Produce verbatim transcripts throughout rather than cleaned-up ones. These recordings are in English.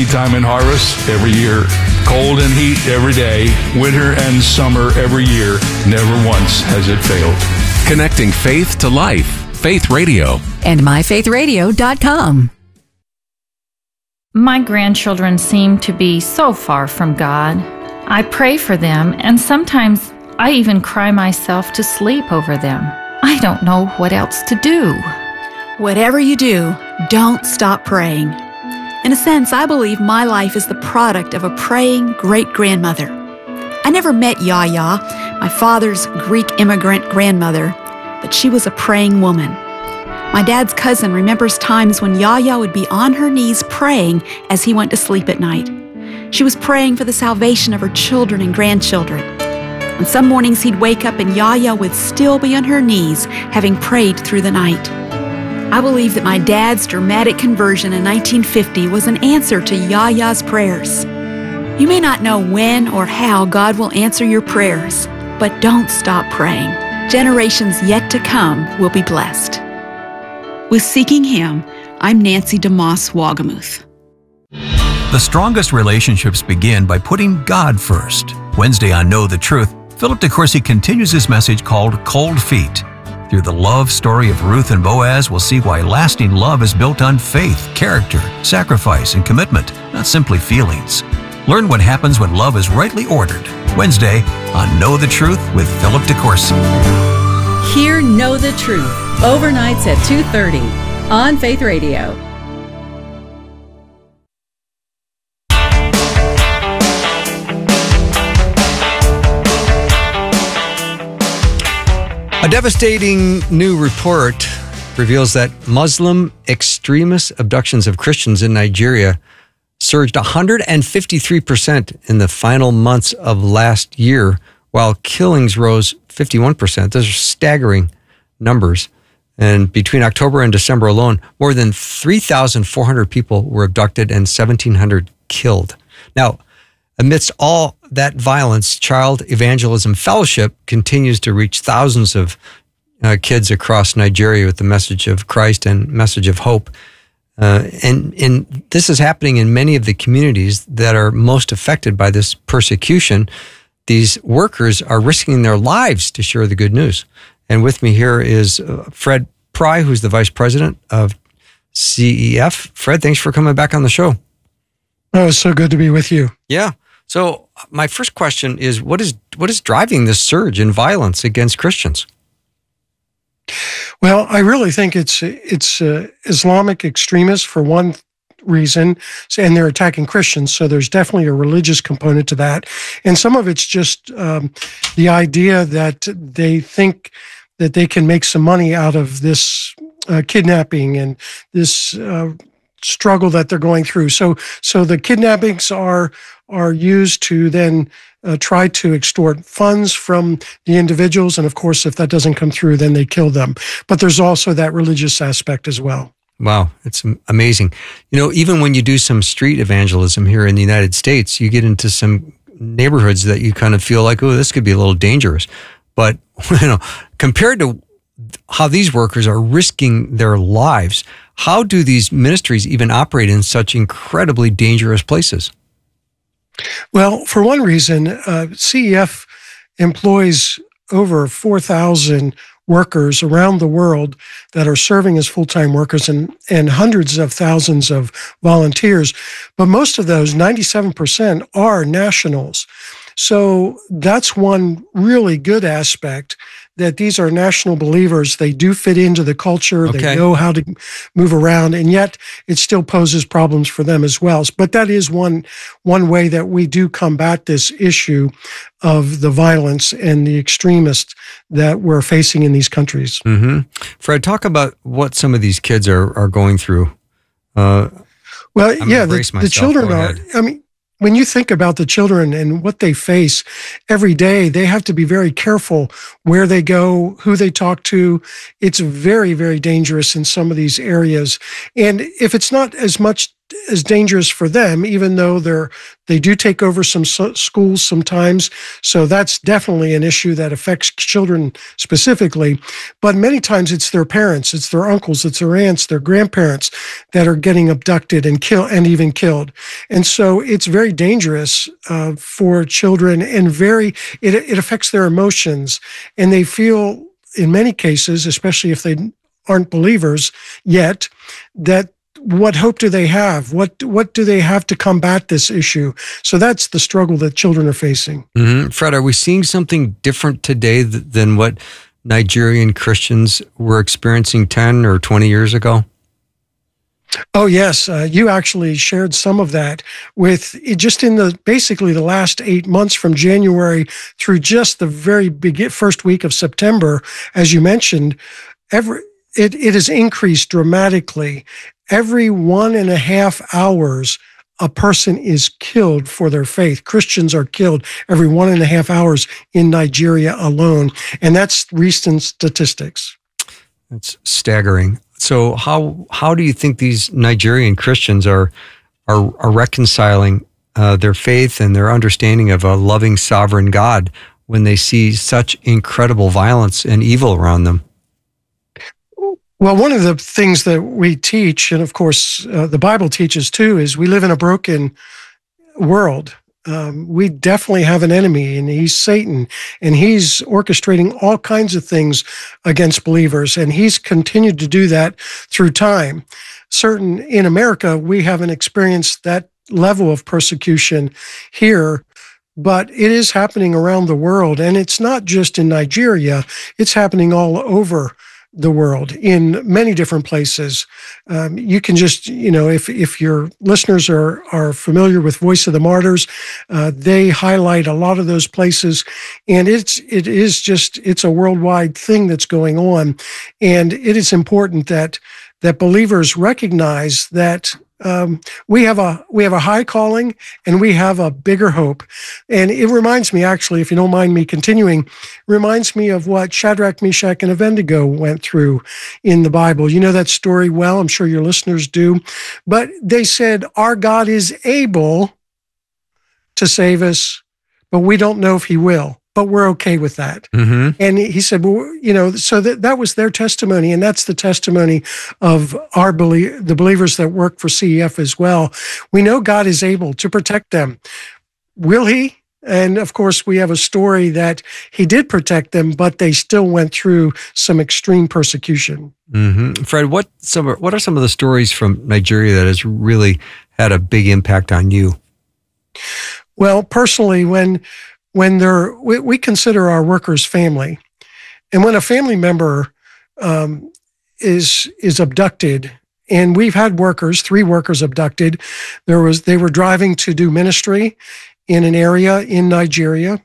seed time and harvest every year. Cold and heat every day, winter and summer every year. Never once has it failed. Connecting faith to life. Faith Radio. And my faith radio dot com. My grandchildren seem to be so far from God. I pray for them, and sometimes I even cry myself to sleep over them. I don't know what else to do. Whatever you do, don't stop praying. In a sense, I believe my life is the product of a praying great-grandmother. I never met Yaya, my father's Greek immigrant grandmother, but she was a praying woman. My dad's cousin remembers times when Yaya would be on her knees praying as he went to sleep at night. She was praying for the salvation of her children and grandchildren. On some mornings he'd wake up and Yaya would still be on her knees, having prayed through the night. I believe that my dad's dramatic conversion in nineteen fifty was an answer to Yaya's prayers. You may not know when or how God will answer your prayers, but don't stop praying. Generations yet to come will be blessed. With Seeking Him, I'm Nancy DeMoss Wagamuth. The strongest relationships begin by putting God first. Wednesday on Know the Truth, Philip DeCourcy continues his message called Cold Feet. Through the love story of Ruth and Boaz, we'll see why lasting love is built on faith, character, sacrifice, and commitment, not simply feelings. Learn what happens when love is rightly ordered. Wednesday on Know the Truth with Philip DeCourcy. Hear Know the Truth, overnights at two thirty on Faith Radio. A devastating new report reveals that Muslim extremist abductions of Christians in Nigeria surged one hundred fifty-three percent in the final months of last year, while killings rose fifty-one percent. Those are staggering numbers. And between October and December alone, more than three thousand four hundred people were abducted and seventeen hundred killed. Now, amidst all that violence, Child Evangelism Fellowship continues to reach thousands of uh, kids across Nigeria with the message of Christ and message of hope. Uh, and, and this is happening in many of the communities that are most affected by this persecution. These workers are risking their lives to share the good news. And with me here is uh, Fred Pry, who's the vice president of C E F. Fred, thanks for coming back on the show. Oh, it's so good to be with you. Yeah. So my first question is, what is what is driving this surge in violence against Christians? Well, I really think it's it's uh, Islamic extremists for one reason, and they're attacking Christians. So there's definitely a religious component to that. And some of it's just um, the idea that they think that they can make some money out of this uh, kidnapping and this uh, struggle that they're going through. So so the kidnappings are are used to then uh, try to extort funds from the individuals. And of course, if that doesn't come through, then they kill them. But there's also that religious aspect as well. Wow, it's amazing. You know, even when you do some street evangelism here in the United States, you get into some neighborhoods that you kind of feel like, oh, this could be a little dangerous. But, you know, compared to how these workers are risking their lives, how do these ministries even operate in such incredibly dangerous places? Well, for one reason, uh, C E F employs over four thousand workers around the world that are serving as full-time workers and, and hundreds of thousands of volunteers. But most of those, ninety-seven percent, are nationals. So that's one really good aspect, that these are national believers. They do fit into the culture. Okay. They know how to move around, and yet it still poses problems for them as well. But that is one one way that we do combat this issue of the violence and the extremists that we're facing in these countries. Mm-hmm. Fred, talk about what some of these kids are, are going through. Uh, well, I'm yeah, the, the children are, I mean, when you think about the children and what they face every day, they have to be very careful where they go, who they talk to. It's very, very dangerous in some of these areas. And if it's not as much as dangerous for them, even though they're they do take over some so- schools sometimes. So that's definitely an issue that affects children specifically. But many times it's their parents, it's their uncles, it's their aunts, their grandparents that are getting abducted and killed and even killed. And so it's very dangerous uh, for children, and very it it affects their emotions, and they feel in many cases, especially if they aren't believers yet, that what hope do they have? What what do they have to combat this issue? So that's the struggle that children are facing. Mm-hmm. Fred, are we seeing something different today th- than what Nigerian Christians were experiencing ten or twenty years ago? Oh, yes. Uh, you actually shared some of that with it just in the basically the last eight months from January through just the very big first week of September, as you mentioned. Every it, it has increased dramatically. Every one and a half hours, a person is killed for their faith. Christians are killed every one and a half hours in Nigeria alone. And that's recent statistics. That's staggering. So how how do you think these Nigerian Christians are are, are reconciling uh, their faith and their understanding of a loving, sovereign God when they see such incredible violence and evil around them? Well, one of the things that we teach, and of course uh, the Bible teaches too, is we live in a broken world. Um, we definitely have an enemy, and he's Satan, and he's orchestrating all kinds of things against believers, and he's continued to do that through time. Certain in America, we haven't experienced that level of persecution here, but it is happening around the world, and it's not just in Nigeria, it's happening all over the world in many different places. Um, you can just, you know, if if your listeners are are familiar with Voice of the Martyrs, uh, they highlight a lot of those places, and it's it is just it's a worldwide thing that's going on, and it is important that that believers recognize that um, we have a we have a high calling and we have a bigger hope. And it reminds me, actually, if you don't mind me continuing, reminds me of what Shadrach, Meshach, and Abednego went through in the Bible. You know that story well. I'm sure your listeners do. But they said, our God is able to save us, but we don't know if he will. But we're okay with that. Mm-hmm. And he said, well, you know, so that, that was their testimony. And that's the testimony of our belie- the believers that work for C E F as well. We know God is able to protect them. Will he? And of course, we have a story that he did protect them, but they still went through some extreme persecution. Mm-hmm. Fred, what some are, what are some of the stories from Nigeria that has really had a big impact on you? Well, personally, when When they're, we, we consider our workers family, and when a family member um, is is abducted, and we've had workers, three workers abducted. There was they were driving to do ministry in an area in Nigeria,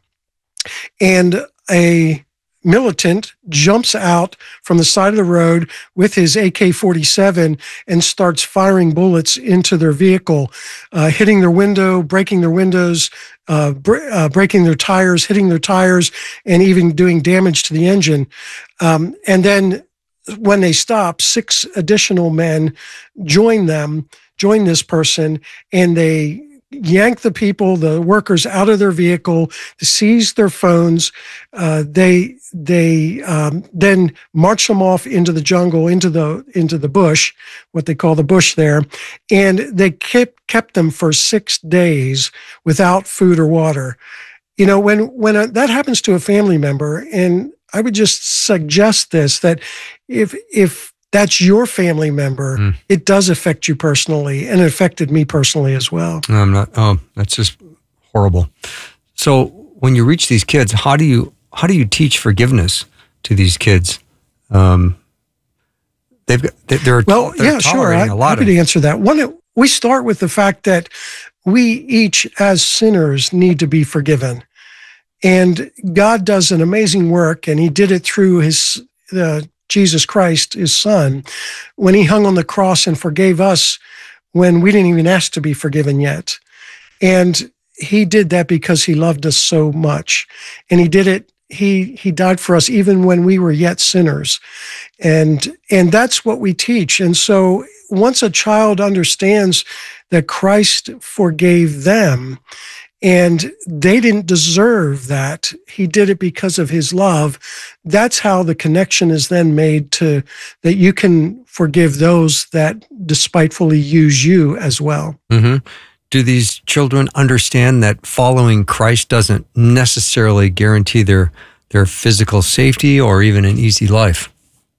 and a militant jumps out from the side of the road with his A K forty-seven and starts firing bullets into their vehicle, uh, hitting their window, breaking their windows, uh, br- uh, breaking their tires, hitting their tires, and even doing damage to the engine. Um, and then when they stop, six additional men join them, join this person, and they yank the people, the workers, out of their vehicle, seize their phones. Uh, they they um, then march them off into the jungle, into the into the bush, what they call the bush there, and they kept kept them for six days without food or water. You know, when when a, that happens to a family member, and I would just suggest this, that if if that's your family member, mm. it does affect you personally, and it affected me personally as well. I'm not. Oh, that's just horrible. So when you reach these kids, how do you how do you teach forgiveness to these kids? Um, they've got they're well, they're yeah, sure. I'm a lot happy of, to answer that. One, we start with the fact that we each, as sinners, need to be forgiven, and God does an amazing work, and He did it through His. Uh, Jesus Christ, his son, when he hung on the cross and forgave us when we didn't even ask to be forgiven yet. And he did that because he loved us so much. And he did it he he died for us even when we were yet sinners. And and that's what we teach. And so once a child understands that Christ forgave them and they didn't deserve that, he did it because of his love, that's how the connection is then made to that you can forgive those that despitefully use you as well. Mm-hmm. Do these children understand that following Christ doesn't necessarily guarantee their their physical safety or even an easy life?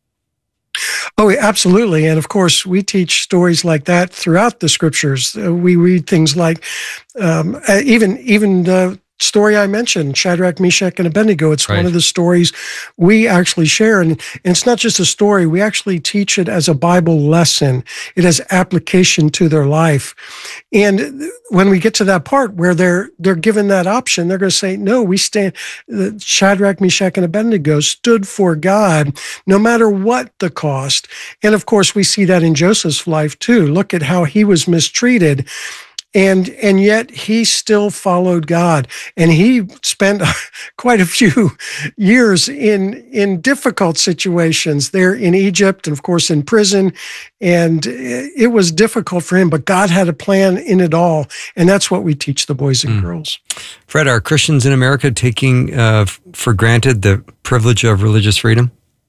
Oh, absolutely. And of course, we teach stories like that throughout the scriptures. Uh, we read things like um, uh, even even the story I mentioned, Shadrach, Meshach, and Abednego. It's right. One of the stories we actually share. And, and it's not just a story. We actually teach it as a Bible lesson. It has application to their life. And when we get to that part where they're they're given that option, they're going to say, no, we stand, Shadrach, Meshach, and Abednego stood for God no matter what the cost. And of course, we see that in Joseph's life too. Look at how he was mistreated. And and yet he still followed God, and he spent quite a few years in in difficult situations there in Egypt, and of course in prison. And it was difficult for him, but God had a plan in it all, and that's what we teach the boys and mm. girls. Fred, are Christians in America taking uh, for granted the privilege of religious freedom?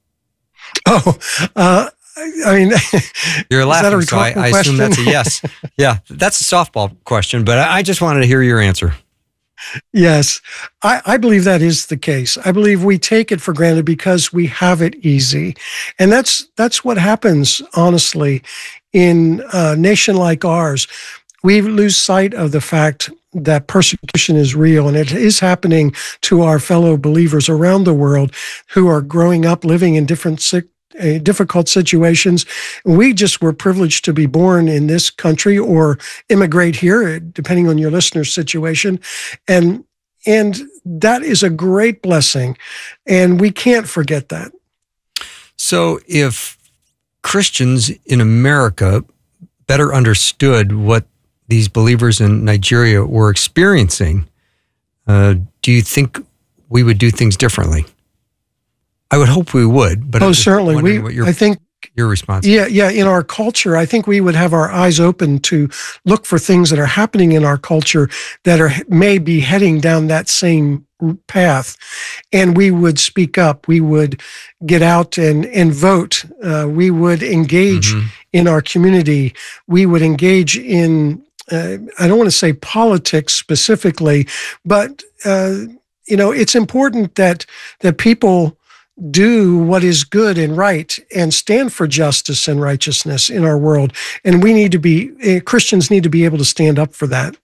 Oh. Uh, I mean, you're laughing, so I, I assume that's a yes. Yeah, that's a softball question, but I just wanted to hear your answer. Yes, I, I believe that is the case. I believe we take it for granted because we have it easy. And that's that's what happens, honestly, in a nation like ours. We lose sight of the fact that persecution is real, and it is happening to our fellow believers around the world who are growing up living in different sick Uh, difficult situations. We just were privileged to be born in this country or immigrate here, depending on your listener's situation. And, and that is a great blessing. And we can't forget that. So if Christians in America better understood what these believers in Nigeria were experiencing, uh, do you think we would do things differently? I would hope we would, but oh, certainly. We, what your, I think your response. Yeah, yeah. In our culture, I think we would have our eyes open to look for things that are happening in our culture that are may be heading down that same path, and we would speak up. We would get out and and vote. Uh, we would engage mm-hmm. in our community. We would engage in. Uh, I don't want to say politics specifically, but uh, you know, it's important that that people do what is good and right and stand for justice and righteousness in our world. And we need to be, uh, Christians need to be able to stand up for that.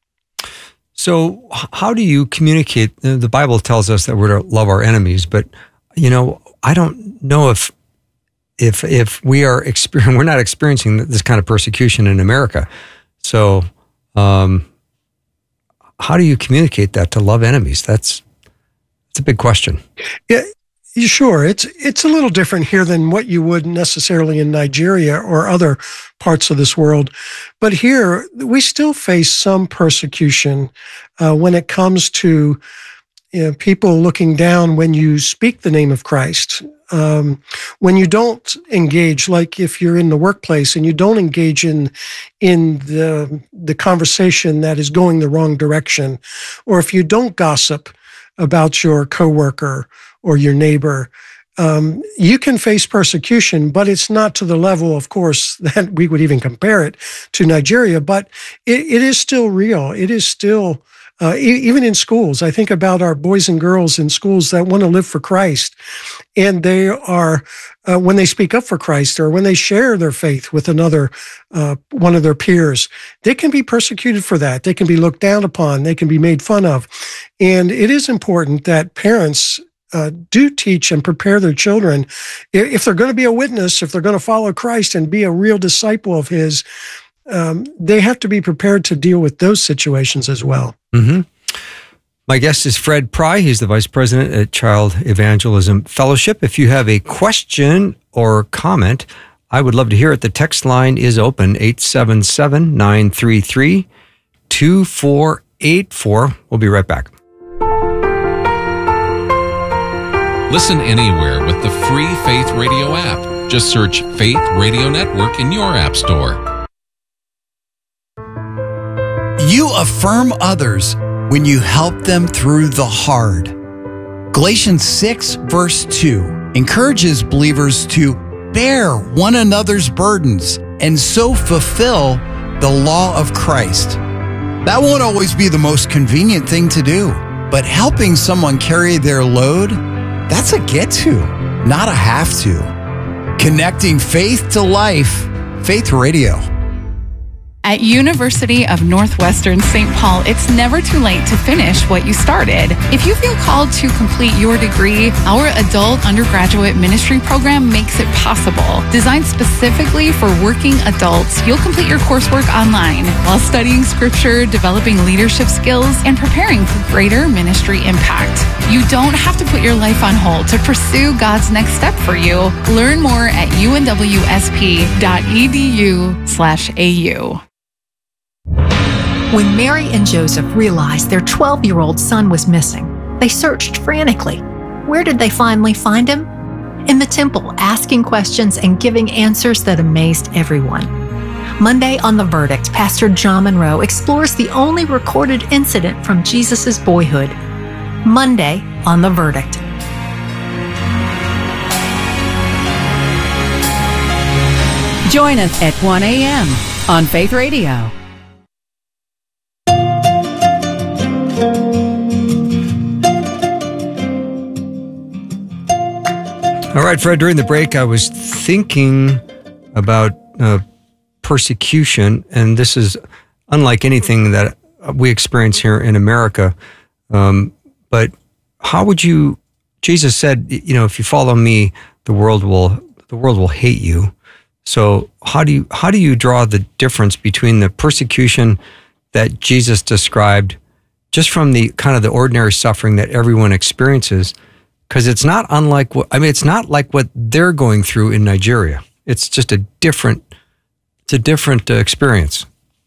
So how do you communicate? The Bible tells us that we're to love our enemies, but, you know, I don't know if, if, if we are experiencing, we're not experiencing this kind of persecution in America. So, um, how do you communicate that to love enemies? That's, that's a big question. Yeah. Sure, it's it's a little different here than what you would necessarily in Nigeria or other parts of this world. But here, we still face some persecution uh, when it comes to you know, people looking down when you speak the name of Christ. Um, when you don't engage, like if you're in the workplace and you don't engage in in the the conversation that is going the wrong direction, or if you don't gossip about your coworker or your neighbor, um, you can face persecution, but it's not to the level, of course, that we would even compare it to Nigeria, but it, it is still real. It is still, uh, e- even in schools, I think about our boys and girls in schools that want to live for Christ, and they are, uh, when they speak up for Christ or when they share their faith with another, uh, one of their peers, they can be persecuted for that. They can be looked down upon. They can be made fun of. And it is important that parents Uh, do teach and prepare their children. If they're going to be a witness, if they're going to follow Christ and be a real disciple of his, um, they have to be prepared to deal with those situations as well. Mm-hmm. My guest is Fred Pry. He's the Vice President at Child Evangelism Fellowship. If you have a question or comment, I would love to hear it. The text line is open, eight seven seven, nine three three, two four eight four. We'll be right back. Listen anywhere with the free Faith Radio app. Just search Faith Radio Network in your app store. You affirm others when you help them through the hard. Galatians six, verse two, encourages believers to bear one another's burdens and so fulfill the law of Christ. That won't always be the most convenient thing to do, but helping someone carry their load, that's a get to, not a have to. Connecting faith to life, Faith Radio. At University of Northwestern Saint Paul, it's never too late to finish what you started. If you feel called to complete your degree, our adult undergraduate ministry program makes it possible. Designed specifically for working adults, you'll complete your coursework online while studying scripture, developing leadership skills, and preparing for greater ministry impact. You don't have to put your life on hold to pursue God's next step for you. Learn more at u n w s p dot e d u slash a u. When Mary and Joseph realized their twelve-year-old son was missing, they searched frantically. Where did they finally find him? In the temple, asking questions and giving answers that amazed everyone. Monday on The Verdict, Pastor John Monroe explores the only recorded incident from Jesus' boyhood. Monday on The Verdict. Join us at one a.m. on Faith Radio. All right, Fred, during the break, I was thinking about uh, persecution, and this is unlike anything that we experience here in America. Um, but how would you, Jesus said, you know, if you follow me, the world will, the world will hate you. So how do you, how do you draw the difference between the persecution that Jesus described just from the kind of the ordinary suffering that everyone experiences? Because it's not unlike what, I mean, it's not like what they're going through in Nigeria. It's just a different, it's a different uh, experience.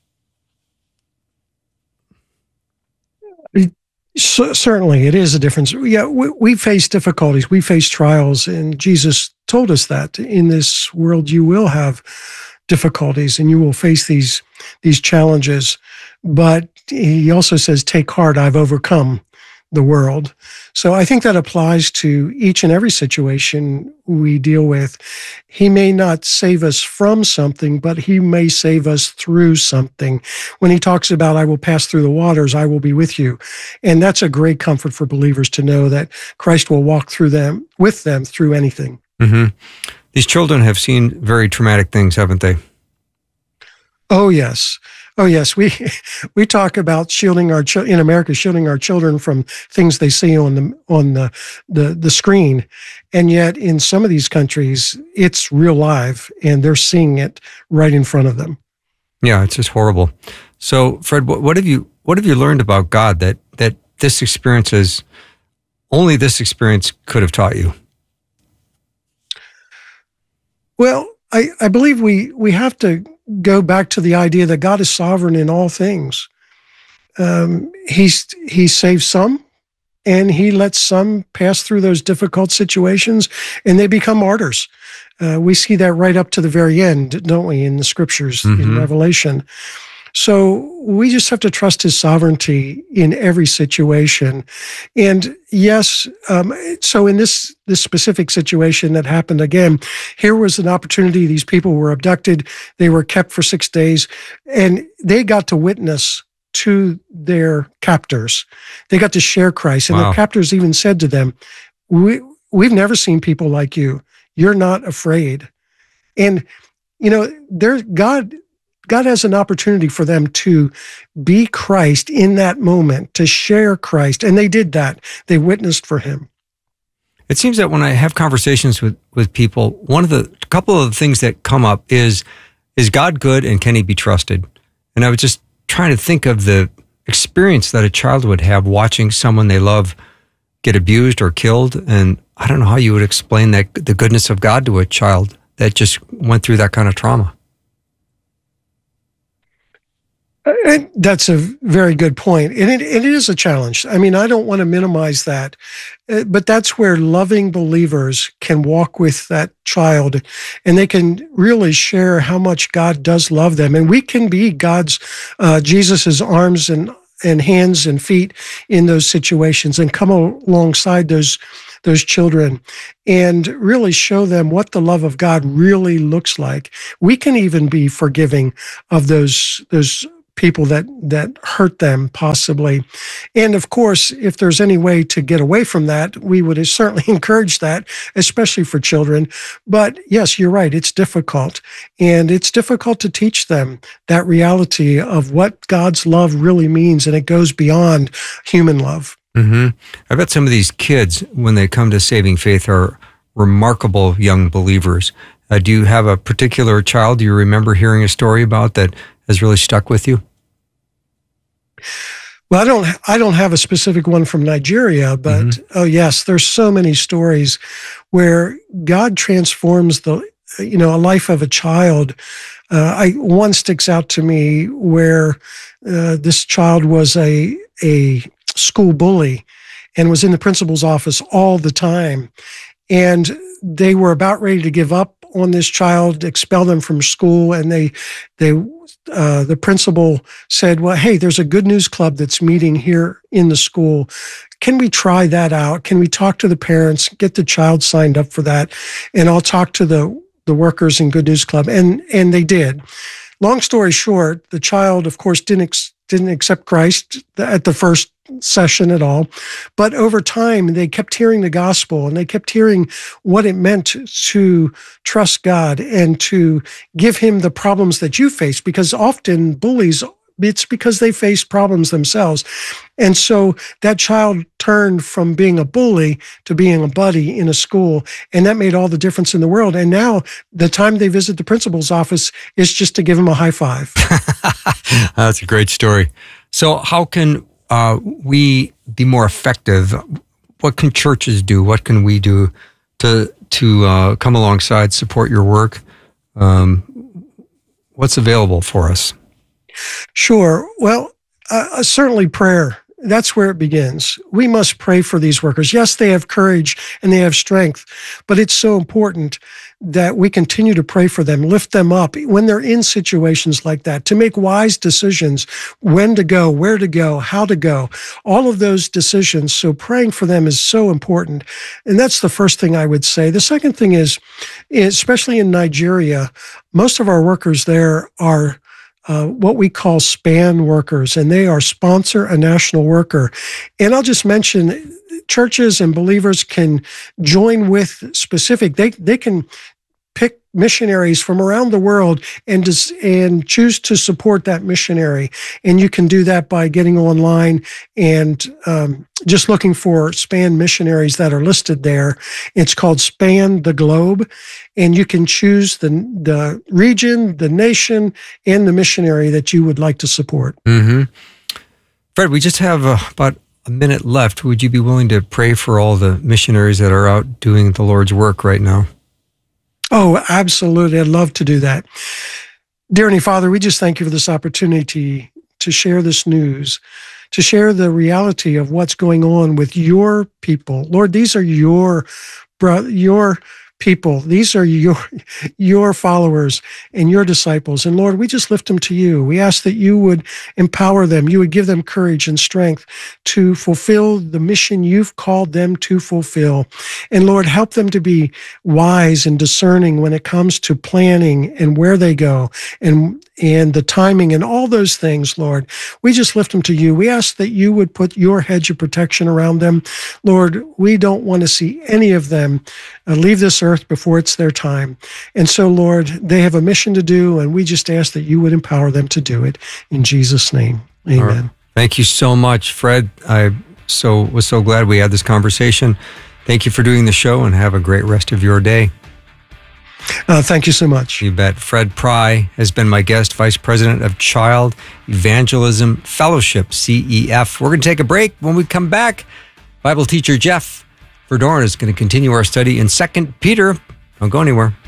So, certainly, it is a difference. Yeah, we, we face difficulties. We face trials, and Jesus told us that in this world you will have difficulties and you will face these these challenges. But he also says, "Take heart, I've overcome the world." So I think that applies to each and every situation we deal with. He may not save us from something, but he may save us through something. When he talks about, "I will pass through the waters, I will be with you." And that's a great comfort for believers to know that Christ will walk through them, with them through anything. Mm-hmm. These children have seen very traumatic things, haven't they? Oh, yes. Oh, yes. We we talk about shielding our in America, shielding our children from things they see on the on the, the the screen, and yet in some of these countries, it's real live, and they're seeing it right in front of them. Yeah, it's just horrible. So, Fred, what, what have you what have you learned about God that that this experience is only this experience could have taught you? Well, I, I believe we we have to go back to the idea that God is sovereign in all things. Um, he's he saves some, and he lets some pass through those difficult situations, and they become martyrs. Uh, we see that right up to the very end, don't we, in the scriptures, mm-hmm. in Revelation. So we just have to trust his sovereignty in every situation. And yes, um, so in this this specific situation that happened again, here was an opportunity. These people were abducted. They were kept for six days, and they got to witness to their captors. They got to share Christ. And wow. Their captors even said to them, we, we've never seen people like you. You're not afraid. And, you know, there, God... God has an opportunity for them to be Christ in that moment, to share Christ. And they did that. They witnessed for him. It seems that when I have conversations with, with people, one of the a couple of the things that come up is, is God good and can he be trusted? And I was just trying to think of the experience that a child would have watching someone they love get abused or killed. And I don't know how you would explain that the goodness of God to a child that just went through that kind of trauma. And that's a very good point. And it, it is a challenge. I mean, I don't want to minimize that, but that's where loving believers can walk with that child and they can really share how much God does love them. And we can be God's, uh, Jesus's arms and, and hands and feet in those situations and come alongside those those children and really show them what the love of God really looks like. We can even be forgiving of those those people that that hurt them possibly. And of course, if there's any way to get away from that, we would certainly encourage that, especially for children. But yes, you're right, it's difficult. And it's difficult to teach them that reality of what God's love really means, and it goes beyond human love. Mm-hmm. I bet some of these kids, when they come to Saving Faith, are remarkable young believers. Uh, do you have a particular child you remember hearing a story about that has really stuck with you? Well, I don't. I don't have a specific one from Nigeria, but mm-hmm. oh yes, there's so many stories where God transforms the, you know, a life of a child. Uh, I one sticks out to me where uh, this child was a a school bully and was in the principal's office all the time. And they were about ready to give up on this child, expel them from school. And they, they, uh, the principal said, well, hey, there's a good news club that's meeting here in the school. Can we try that out? Can we talk to the parents, get the child signed up for that? And I'll talk to the, the workers in Good News Club. And, and they did. Long story short, the child, of course, didn't, ex- didn't accept Christ at the first session at all. But over time, they kept hearing the gospel and they kept hearing what it meant to trust God and to give him the problems that you face, because often bullies, it's because they face problems themselves. And so that child turned from being a bully to being a buddy in a school, and that made all the difference in the world. And now the time they visit the principal's office is just to give him a high five. That's a great story. So how can uh, we be more effective? What can churches do? What can we do to to uh, come alongside, support your work? Um, what's available for us? Sure. Well, uh, certainly prayer. That's where it begins. We must pray for these workers. Yes, they have courage and they have strength, but it's so important that we continue to pray for them, lift them up when they're in situations like that, to make wise decisions, when to go, where to go, how to go, all of those decisions. So praying for them is so important. And that's the first thing I would say. The second thing is, especially in Nigeria, most of our workers there are Uh, what we call SPAN workers, and they are sponsor a national worker. And I'll just mention, churches and believers can join with specific, they they can pick missionaries from around the world and just, and choose to support that missionary. And you can do that by getting online and um, just looking for SPAN missionaries that are listed there. It's called SPAN the Globe, and you can choose the the region, the nation, and the missionary that you would like to support. Mm-hmm. Fred, we just have uh, about a minute left. Would you be willing to pray for all the missionaries that are out doing the Lord's work right now? Oh, absolutely. I'd love to do that. Dear Heavenly Father, we just thank you for this opportunity to share this news, to share the reality of what's going on with your people. Lord, these are your bro- your people. These are your your followers and your disciples. And Lord, we just lift them to you. We ask that you would empower them. You would give them courage and strength to fulfill the mission you've called them to fulfill. And Lord, help them to be wise and discerning when it comes to planning and where they go and and the timing and all those things, Lord. We just lift them to you. We ask that you would put your hedge of protection around them. Lord, we don't want to see any of them uh, leave this earth before it's their time. And so, Lord, they have a mission to do, and we just ask that you would empower them to do it. In Jesus' name, amen. Right. Thank you so much, Fred. I so was so glad we had this conversation. Thank you for doing the show, and have a great rest of your day. Uh, thank you so much. You bet. Fred Pry has been my guest, Vice President of Child Evangelism Fellowship, C E F. We're going to take a break. When we come back, Bible teacher Jeff Verdoorn is going to continue our study in Second Peter. Don't go anywhere.